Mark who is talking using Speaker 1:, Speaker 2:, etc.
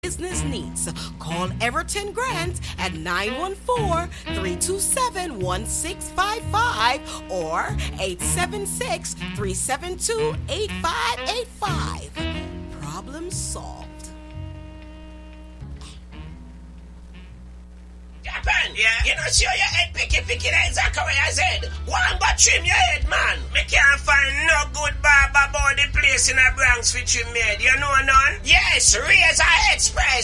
Speaker 1: business needs. Call Everton Grant at 914-327-1655 or 876-372-8585. Problem solved.
Speaker 2: Japan, yeah? You know, show your head picky that exactly what I said. One but trim your head, man. Me can't find no good barber about the place in the Bronx for trim your head. You know none? Yes, Razor Express.